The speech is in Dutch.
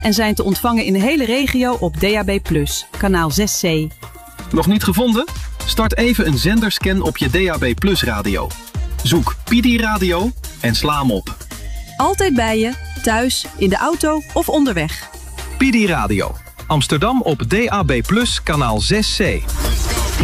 en zijn te ontvangen in de hele regio op DAB+, kanaal 6C. Nog niet gevonden? Start even een zenderscan op je DAB+ radio. Zoek Pidi Radio en sla hem op. Altijd bij je, thuis, in de auto of onderweg. Pidi Radio. Amsterdam op DAB+, kanaal 6C.